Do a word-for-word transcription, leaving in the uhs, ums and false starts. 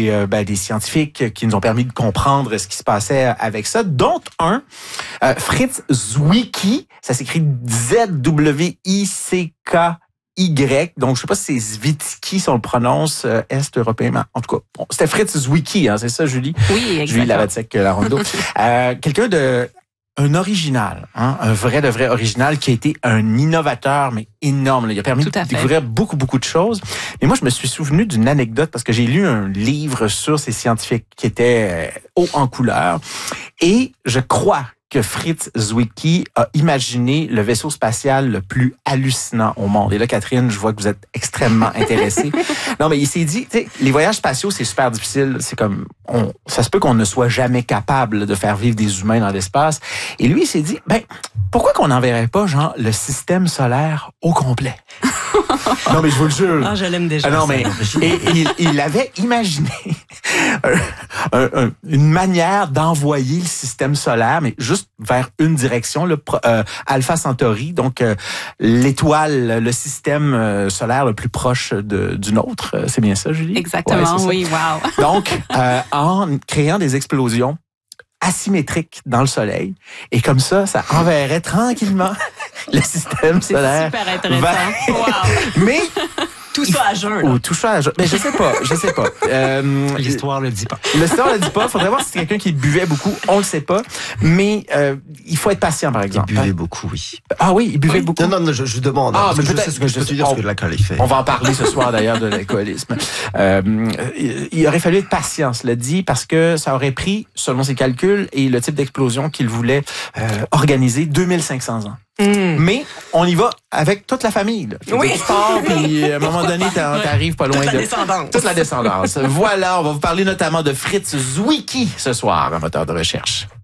des, euh, ben, des scientifiques qui nous ont permis de comprendre ce qui se passait avec ça, dont un, euh, Fritz Zwicky, ça s'écrit Z W I C K Y, donc je sais pas si c'est Zwicky si on le prononce euh, est-européen, mais en tout cas, bon, c'était Fritz Zwicky, hein, c'est ça, Julie? Oui, exactement. Julie Lavatsec-Larondo. euh, quelqu'un de... Un original, hein, un vrai de vrai original qui a été un innovateur, mais énorme. Là. Il a permis de découvrir beaucoup, beaucoup de choses. Mais moi, je me suis souvenu d'une anecdote parce que j'ai lu un livre sur ces scientifiques qui étaient haut en couleur. Et je crois que Fritz Zwicky a imaginé le vaisseau spatial le plus hallucinant au monde. Et là, Catherine, je vois que vous êtes extrêmement intéressée. Non, mais il s'est dit, tu sais, les voyages spatiaux, c'est super difficile. C'est comme, on, ça se peut qu'on ne soit jamais capable de faire vivre des humains dans l'espace. Et lui, il s'est dit, ben, pourquoi qu'on n'enverrait pas, genre, le système solaire au complet? Non, mais je vous le jure. Ah, je l'aime déjà. Ah, non, mais, et, et il, il avait imaginé un, un, un, une manière d'envoyer le système solaire, mais juste vers une direction, le euh, Alpha Centauri, donc euh, l'étoile, le système euh, solaire le plus proche de, du nôtre. C'est bien ça, Julie? Exactement, ouais, oui, wow. Donc, euh, en créant des explosions asymétriques dans le Soleil, et comme ça, ça enverrait tranquillement le système solaire. C'est super intéressant. Vers... Wow. Mais tout ça à jeun. Ou tout ça à jeun. Mais je sais pas, je sais pas. Euh, L'histoire le dit pas. L'histoire le dit pas. Faudrait voir si c'est quelqu'un qui buvait beaucoup. On le sait pas. Mais euh, il faut être patient, par exemple. Il buvait beaucoup, oui. Ah oui, il buvait oui. beaucoup. Non, non, non, je, je demande. Ah, parce mais que je peut-être sais ce que je peux te dire, on, ce que l'alcool fait. On va en parler ce soir d'ailleurs de l'alcoolisme. Euh, il aurait fallu être patient, cela dit, parce que ça aurait pris, selon ses calculs et le type d'explosion qu'il voulait euh, organiser, deux mille cinq cents ans. Mmh. Mais on y va avec toute la famille. Là. Oui. Tu pars, puis à un moment donné, t'arrives pas loin toute de... la descendance. Toute la descendance. Voilà, on va vous parler notamment de Fritz Zwicky ce soir, un moteur de recherche.